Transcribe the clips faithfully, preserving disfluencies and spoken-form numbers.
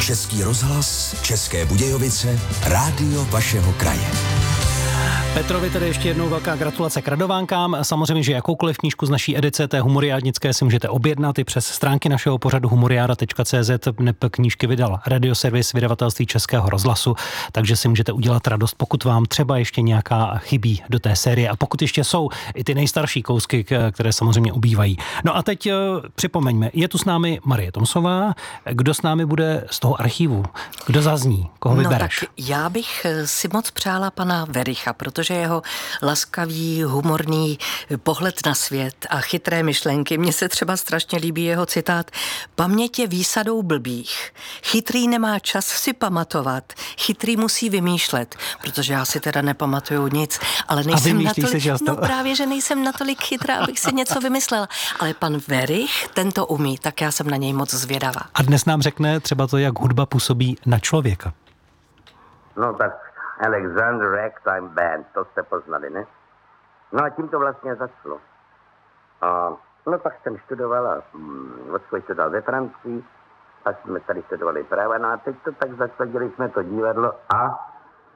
Český rozhlas, České Budějovice, rádio vašeho kraje. Petrovi tedy ještě jednou velká gratulace k radovánkám. Samozřejmě, že jakoukoliv knížku z naší edice té humoriádnické si můžete objednat i přes stránky našeho pořadu humoriáda tečka cé zet. Knížky vydal Radioservis vydavatelství Českého rozhlasu, takže si můžete udělat radost, pokud vám třeba ještě nějaká chybí do té série a pokud ještě jsou i ty nejstarší kousky, které samozřejmě ubývají. No a teď připomeňme, je tu s námi Marie Tomsová. Kdo s námi bude z toho archivu? Kdo zazní? Koho vybereš? No tak já bych si moc přála pana Wericha, protože jeho laskavý, humorný pohled na svět a chytré myšlenky. Mně se třeba strašně líbí jeho citát: paměť je výsadou blbých. Chytrý nemá čas si pamatovat, chytrý musí vymýšlet, protože já si teda nepamatuju nic, ale nejsem natolik, no právě, že nejsem natolik chytrá, abych si něco vymyslela. Ale pan Werich ten to umí, tak já jsem na něj moc zvědavá. A dnes nám řekne třeba to, jak hudba působí na člověka. No tak Alexander Ragtime Band, to jste poznali, ne? No a tím to vlastně začalo. A no pak jsem študovala, hm, odkud studoval ve Francii, pak jsme tady studovali práva, no a teď to tak zasadili jsme to divadlo a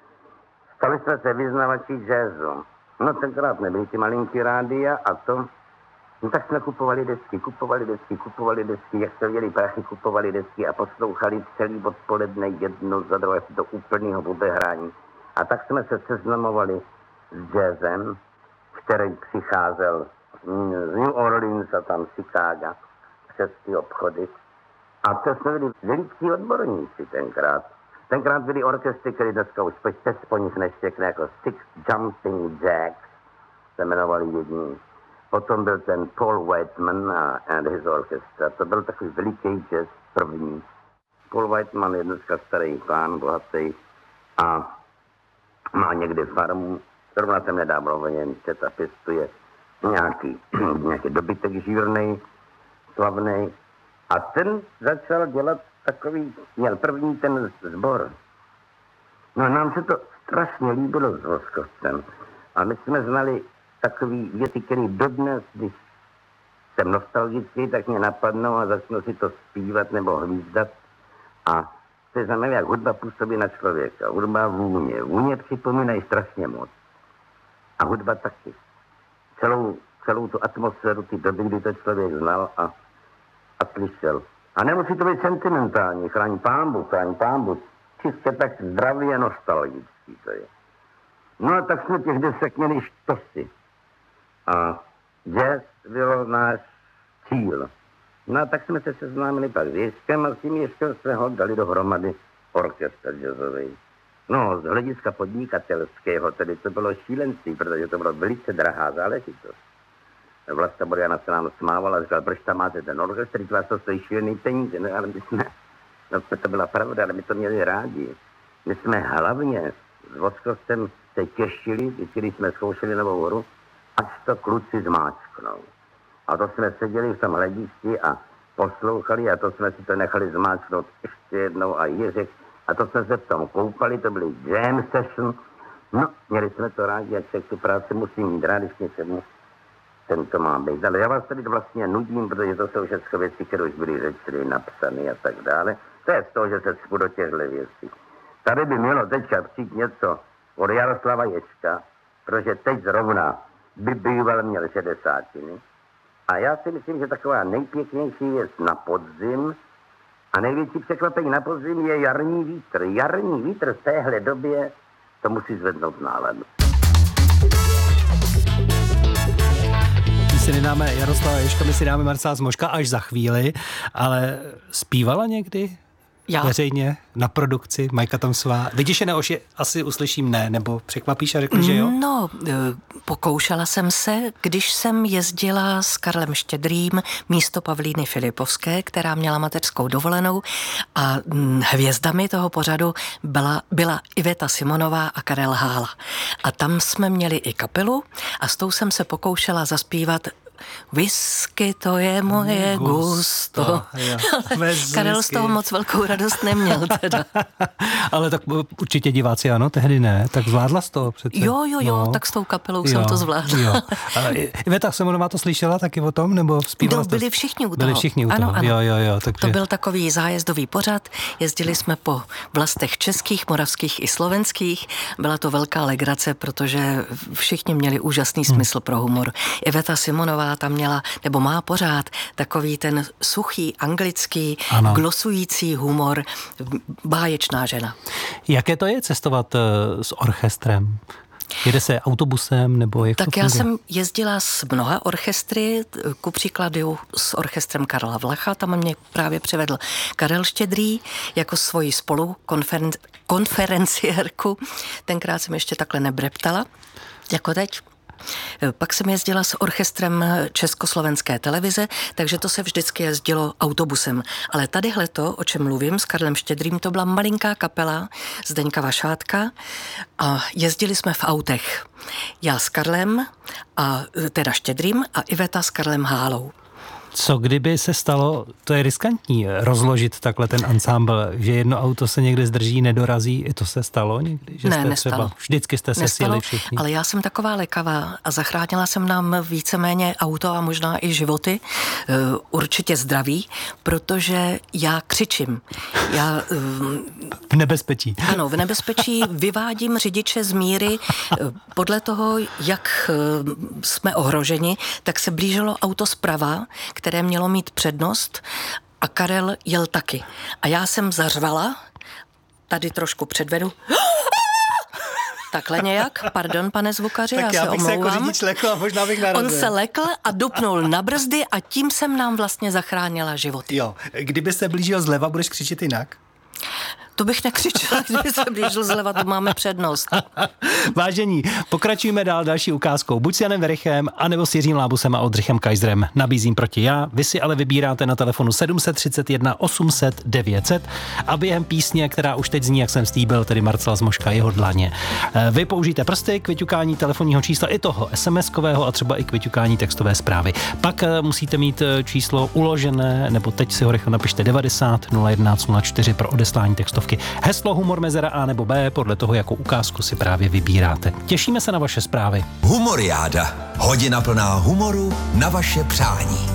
stali jsme se vyznavači jazzu. No tenkrát nebyly ty malinký rádia a to, no tak jsme kupovali desky, kupovali desky, kupovali desky, jak se viděli prachy, kupovali desky a poslouchali celý odpoledne jedno za druhé do úplného odehrání. A tak jsme se seznamovali s jazzem, který přicházel z New Orleans a tam Chicago přes ty obchody. A to jsme byli veliký odborníci tenkrát. Tenkrát byli orchestry, které dneska už počte po nich neštěkne, jako Six Jumping Jacks se jmenovali jední. Potom byl ten Paul Whiteman a and his orchestra. To byl takový veliký jazz první. Paul Whiteman je dneska starý pán, bohatý a má někde farmu. Zrovna jsem nedávno o něm čet a pěstuje nějaký, nějaký dobytek žírnej, slavnej. A ten začal dělat takový, měl první ten sbor. No a nám se to strašně líbilo s Voskovcem. A my jsme znali takový věci, které dodnes, když jsem nostalgický, tak mě napadnou a začnu si to zpívat nebo hvízdat. A to znamená, jak hudba působí na člověka. Hudba vůně. Vůně připomínají strašně moc. A hudba taky. Celou, celou tu atmosféru ty doby, kdy to člověk znal a, a slyšel. A nemusí to být sentimentální. Chraň pámbu, chraň pámbu. Čistě tak zdravě nostalgický to je. No a tak jsme těch desek měli štosy. A jazz byl náš cíl. No a tak jsme se seznámili pak s Ježkem a s tím Ježkem jsme ho dali dohromady orchestr jazzový. No, z hlediska podnikatelského tedy to bylo šílenství, protože to bylo velice drahá záležitost. Vlasta Boriana se nám smávala a říkala, proč tam máte ten orchestr, když vás to stojí šílený peníze. No ale my jsme, no to byla pravda, ale my to měli rádi. My jsme hlavně s Voskovcem se těšili, když jsme zkoušeli Novou horu, až to kluci zmáčknou. A to jsme seděli v tom hledišti a poslouchali a to jsme si to nechali zmáčknout ještě jednou a Jiřek. A to jsme se v tom koupali, to byly jam session. No, měli jsme to rádi, jak se tu práci musím mít rád, když něčemu tento má být. Ale já vás tady vlastně nudím, protože to jsou všechno věci, které už byly řečeny, napsané a tak dále. To je z toho, že se cpu do těchto věcí. Tady by mělo teďka přijít něco od Jaroslava Ježka, protože teď zrovna by býval měl šedesátiny. A já si myslím, že taková nejpěknější věc na podzim a největší překvapení na podzim je jarní vítr. Jarní vítr v téhle době to musí zvednout náladu. My si nedáme Jaroslava Ježka, my si dáme Marcela Zmoška až za chvíli, ale zpívala někdy? Já. Veřejně, na produkci, Majka Tomsová. Vyděšené oši asi uslyším ne, nebo překvapíš a řekl, že jo? No, pokoušela jsem se, když jsem jezdila s Karlem Štědrým místo Pavlíny Filipovské, která měla mateřskou dovolenou a hvězdami toho pořadu byla, byla Iveta Simonová a Karel Hála. A tam jsme měli i kapelu a s tou jsem se pokoušela zaspívat whisky to je moje gusto. gusto. Karel z toho moc velkou radost neměl teda. Ale tak určitě diváci ano, tehdy ne, tak zvládla jsi to přece. Jo, jo, jo, no. Tak s tou kapelou jo, jsem to zvládla. Jo. Iveta Simonová to slyšela taky o tom, nebo zpívala? No, byli všichni u toho. Byli všichni u toho, ano, ano. Jo, jo, jo. Takže... To byl takový zájezdový pořad, jezdili jsme po vlastech českých, moravských i slovenských. Byla to velká legrace, protože všichni měli úžasný smysl hmm. pro humor. Iveta Simonová tam měla, nebo má pořád, takový ten suchý, anglický, ano. glosující humor, báječná žena. Jaké to je cestovat s orchestrem? Jede se autobusem nebo jak Tak to já funguje? jsem jezdila s mnoha orchestry, ku příkladu s orchestrem Karla Vlacha, tam mě právě přivedl Karel Štědrý jako svoji spolu konferen- konferenciérku. Tenkrát jsem ještě takhle nebreptala, jako teď. Pak jsem jezdila s orchestrem Československé televize, takže to se vždycky jezdilo autobusem. Ale tadyhleto, o čem mluvím, s Karlem Štědrým, to byla malinká kapela Zdeňka Vašátka a jezdili jsme v autech. Já s Karlem, a teda Štědrým a Iveta s Karlem Hálou. Co kdyby se stalo, to je riskantní, rozložit takhle ten ansámbl, že jedno auto se někde zdrží, nedorazí, i to se stalo někdy? Že ne, jste nestalo. Třeba, vždycky jste se sjeli všichni. Ale já jsem taková lekavá a zachránila jsem nám víceméně auto a možná i životy, určitě zdraví, protože já křičím. Já, v nebezpečí. Ano, v nebezpečí vyvádím řidiče z míry podle toho, jak jsme ohroženi, tak se blížilo auto zprava, které mělo mít přednost a Karel jel taky. A já jsem zařvala, tady trošku předvedu, takhle nějak, pardon, pane zvukaři, tak já, já se bych omlouvám. Se jako řidič lekl a možná bych narazil. On se lekl a dupnul na brzdy a tím jsem nám vlastně zachránila život. Jo, kdyby se blížil zleva, budeš křičet jinak? To bych nekřičela, kdyby se blížil zleva, to máme přednost. Vážení, pokračujeme dál další ukázkou. Buď s Janem Verichem, anebo s Jiřím Lábusem a Oldřichem Kaiserem. Nabízím proti já. Vy si ale vybíráte na telefonu sedm tři jedna osm set devět set a během písně, která už teď zní, jak jsem slíbil, tedy Marcela Zmoška, jeho dlaně. Vy použijte prsty k vyťukání telefonního čísla i toho SMSkového a třeba i k vyťukání textové zprávy. Pak musíte mít číslo uložené, nebo teď si ho rychle napište devadesát nula jedenáct nula čtyři pro odeslání textovky. Heslo humor mezera A nebo B, podle toho, jakou ukázku si právě vybíráte. Těšíme se na vaše zprávy. Humoriáda. Hodina plná humoru na vaše přání.